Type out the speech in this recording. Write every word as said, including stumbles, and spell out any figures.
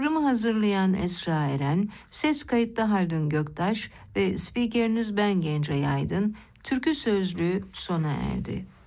Programı hazırlayan Esra Eren, ses kayıtta Haldun Göktaş ve spikeriniz ben Gencay Aydın. Türkü Sözlüğü sona erdi.